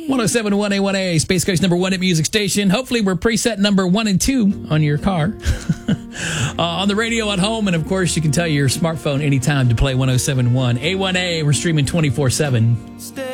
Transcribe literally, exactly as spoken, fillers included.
one oh seven point one A one A, Space Coast number one at music station. Hopefully we're preset number one and two on your car. uh, on the radio at home, and of course you can tell your smartphone anytime to play one oh seven point one A one A. We're streaming twenty-four seven.